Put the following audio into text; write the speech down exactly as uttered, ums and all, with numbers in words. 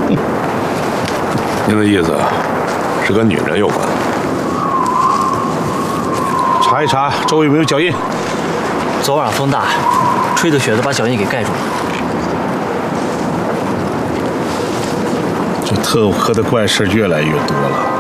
您的意思是跟女人有关？ 查一查周围有没有脚印。 昨晚风大，吹的雪都把脚印给盖住了。 这特务科的怪事越来越多了。